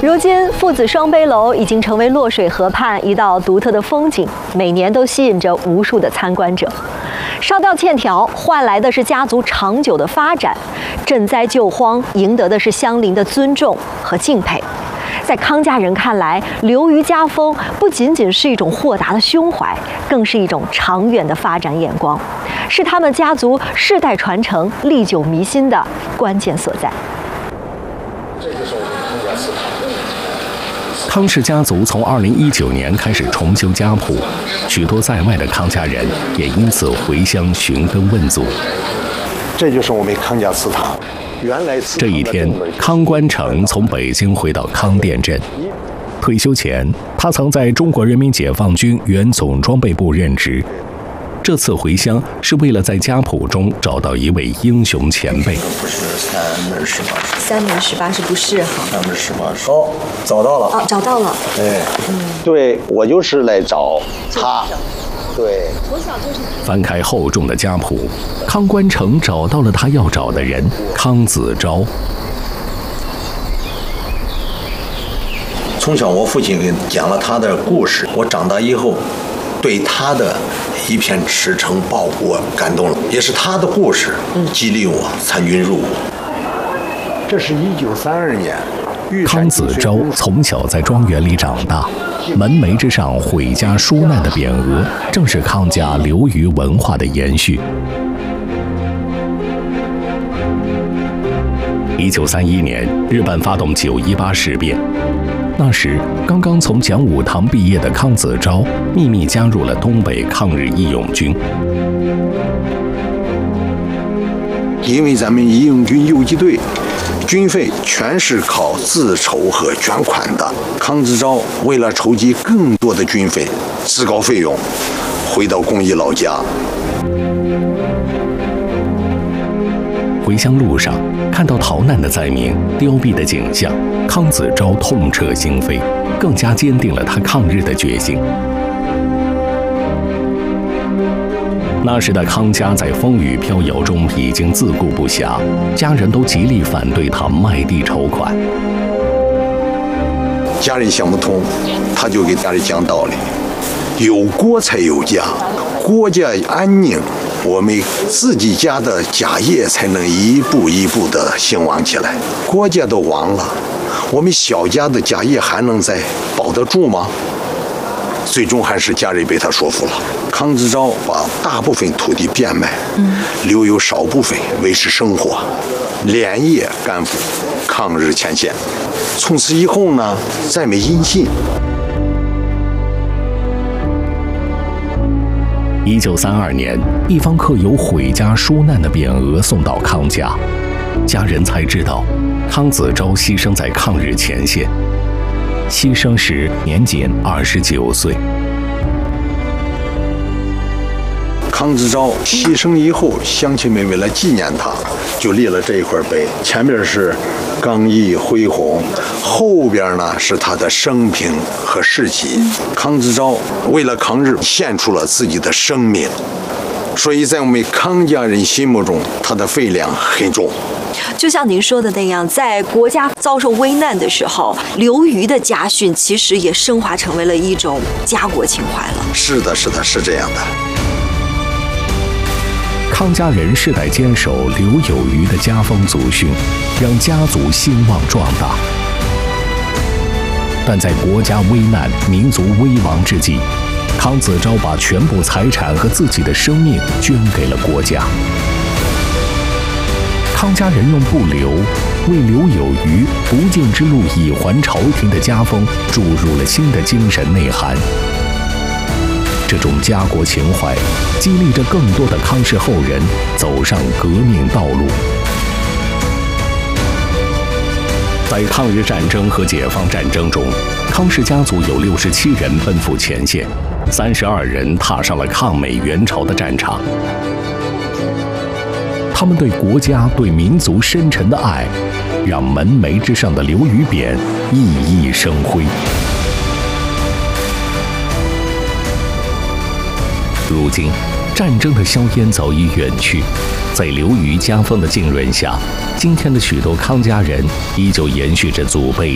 如今，父子双碑楼已经成为洛水河畔一道独特的风景，每年都吸引着无数的参观者。烧掉欠条，换来的是家族长久的发展；赈灾救荒，赢得的是乡邻的尊重和敬佩。在康家人看来，刘余家风不仅仅是一种豁达的胸怀，更是一种长远的发展眼光，是他们家族世代传承、历久弥新的关键所在。 康氏家族从2019年开始重修家谱，许多在外的康家人也因此回乡寻根问祖。 这就是我们康家祠堂。原来这一天，康官成从北京回到康店镇。退休前，他曾在中国人民解放军原总装备部任职。这次回乡是为了在家谱中找到一位英雄前辈。 不是3门18， 3门18是不是哈 ？3门18。哦，找到了。 哦，找到了。 哎，对，我就是来找他。对， 翻开厚重的家谱，康官成找到了他要找的人康子昭。 从小我父亲给讲了他的故事，我长大以后对他的一片赤诚报国感动了，也是他的故事激励我参军入伍。这是1932年。 康子昭从小在庄园里长大，门楣之上毁家纾难的匾额，正是康家刘余文化的延续。1931年，日本发动9·18事变，那时刚刚从讲武堂毕业的康子昭秘密加入了东北抗日义勇军。 因为咱们义勇军游击队军费全是靠自筹和捐款的，康子昭为了筹集更多的军费，自告奋勇回到公益老家。 回乡路上看到逃难的灾民、凋敝的景象，康子昭痛彻心扉，更加坚定了他抗日的决心。那时的康家在风雨飘摇中已经自顾不暇，家人都极力反对他卖地筹款。 家人想不通，他就给家人讲道理：有国才有家，国家安宁，我们自己家的家业才能一步一步的兴旺起来。国家都亡了，我们小家的家业还能再保得住吗？最终还是家人被他说服了。康子昭把大部分土地变卖，留有少部分维持生活，连夜赶赴抗日前线。从此以后呢，再没音信。 1932年，一方刻有毁家纾难的匾额送到康家，家人才知道，康子昭牺牲在抗日前线，牺牲时年仅29岁。 康子昭牺牲以后，乡亲们为了纪念他，就立了这一块碑，前面是刚毅恢宏，后边呢是他的生平和事迹。康子昭为了抗日献出了自己的生命，所以在我们康家人心目中，他的分量很重。 就像您说的那样，在国家遭受危难的时候，刘余的家训其实也升华成为了一种家国情怀了。 是的，是的，是这样的。 康家人世代坚守刘有余的家风祖训，让家族兴旺壮大。但在国家危难、民族危亡之际，康子昭把全部财产和自己的生命捐给了国家。康家人用不留，为刘有余不敬之路以还朝廷的家风注入了新的精神内涵。这种家国情怀，激励着更多的康氏后人走上革命道路。在抗日战争和解放战争中，康氏家族有67人奔赴前线，32人踏上了抗美援朝的战场。他们对国家、对民族深沉的爱，让门楣之上的刘余匾熠熠生辉。如今，战争的硝烟早已远去，在刘余家风的浸润下，今天的许多康家人依旧延续着祖辈